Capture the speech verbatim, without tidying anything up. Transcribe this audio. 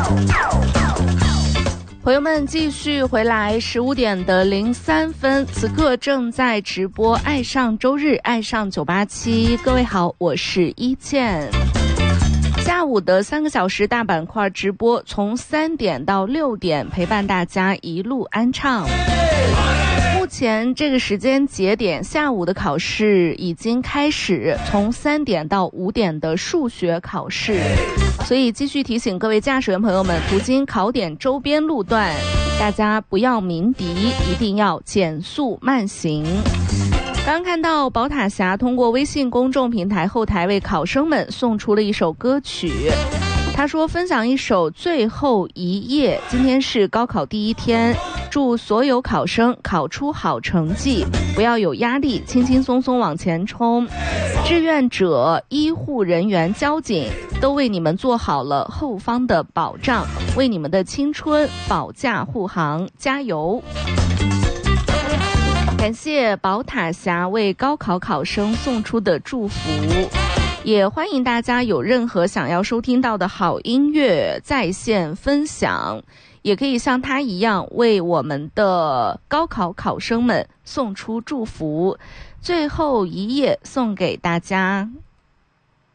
朋友们，继续回来，十五点的零三分，此刻正在直播《爱上周日》，爱上九八七。各位好，我是一倩。下午的三个小时大板块直播，从三点到六点，陪伴大家一路安畅。目前这个时间节点，下午的考试已经开始，从三点到五点的数学考试。所以继续提醒各位驾驶员朋友们，途经考点周边路段，大家不要鸣笛，一定要减速慢行。刚看到宝塔峡通过微信公众平台后台为考生们送出了一首歌曲，他说分享一首《最后一页》，今天是高考第一天，祝所有考生考出好成绩，不要有压力，轻轻松松往前冲。志愿者、医护人员、交警都为你们做好了后方的保障，为你们的青春保驾护航，加油！感谢宝塔峡为高考考生送出的祝福，也欢迎大家有任何想要收听到的好音乐在线分享，也可以像他一样为我们的高考考生们送出祝福。最后一页送给大家。